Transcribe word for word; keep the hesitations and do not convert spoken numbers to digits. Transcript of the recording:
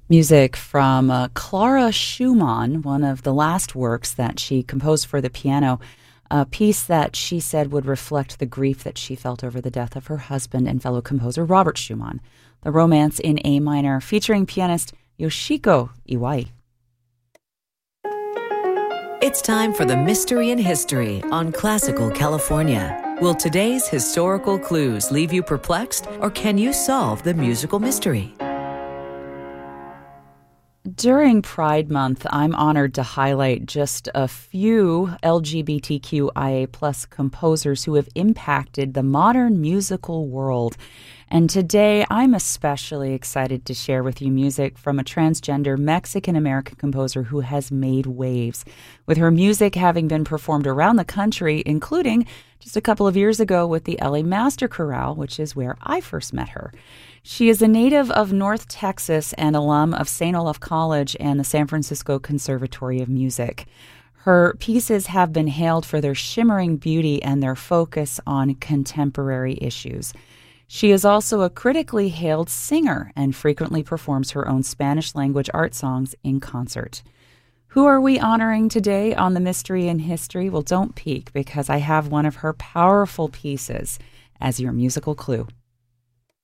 Music from uh, Clara Schumann, one of the last works that she composed for the piano, a piece that she said would reflect the grief that she felt over the death of her husband and fellow composer Robert Schumann. The Romance in A minor, featuring pianist Yoshiko Iwai. It's time for the Mystery in History on Classical California. Will today's historical clues leave you perplexed, or can you solve the musical mystery? During Pride Month, I'm honored to highlight just a few L G B T Q I A plus composers who have impacted the modern musical world. And today, I'm especially excited to share with you music from a transgender Mexican-American composer who has made waves, with her music having been performed around the country, including just a couple of years ago with the L A Master Chorale, which is where I first met her. She is a native of North Texas and alum of Saint Olaf College and the San Francisco Conservatory of Music. Her pieces have been hailed for their shimmering beauty and their focus on contemporary issues. She is also a critically hailed singer and frequently performs her own Spanish-language art songs in concert. Who are we honoring today on the Mystery in History? Well, don't peek, because I have one of her powerful pieces as your musical clue.